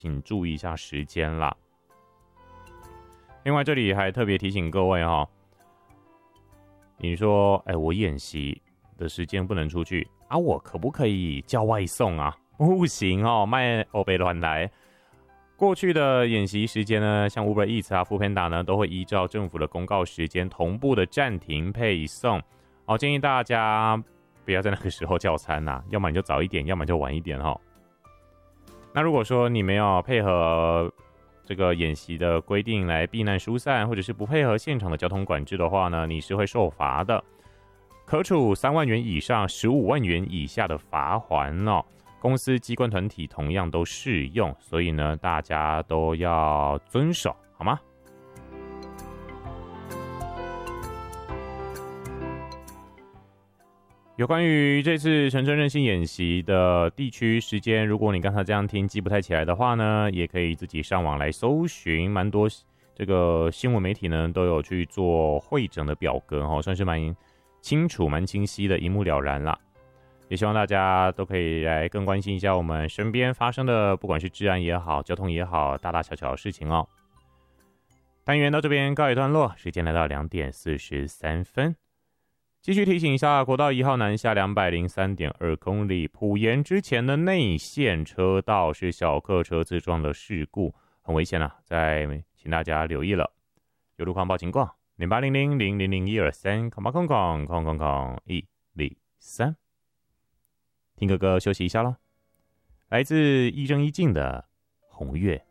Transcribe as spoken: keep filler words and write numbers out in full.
请注意一下时间啦。另外这里还特别提醒各位哈，你说哎，我演习的时间不能出去啊，我可不可以叫外送啊？不行哦，卖欧北乱来。过去的演习时间呢，像 Uber Eats 啊、Foodpanda 呢，都会依照政府的公告时间同步的暂停配送。哦，建议大家不要在那个时候叫餐呐、啊，要么你就早一点，要么就晚一点哈、哦。那如果说你没有配合这个演习的规定来避难疏散，或者是不配合现场的交通管制的话呢，你是会受罚的，可处三万元以上十五万元以下的罚锾哦。公司机关团体同样都适用，所以呢，大家都要遵守，好吗？有关于这次城镇韧性演习的地区时间，如果你刚才这样听记不太起来的话呢，也可以自己上网来搜寻，蛮多这个新闻媒体呢都有去做汇整的表格哦，算是蛮清楚、蛮清晰的，一目了然啦。也希望大家都可以来更关心一下我们身边发生的，不管是治安也好、交通也好，大大小小的事情哦。单元到这边告一段落，时间来到两点四十三分。继续提醒一下，国道一号南下两百零三点二公里，埔盐之前的内线车道是小客车自撞的事故，很危险啊！再请大家留意了。有路况报情况，零八零零零零零一二三，空八空空空空空一二三。听哥哥休息一下咯，来自一正一静的红月。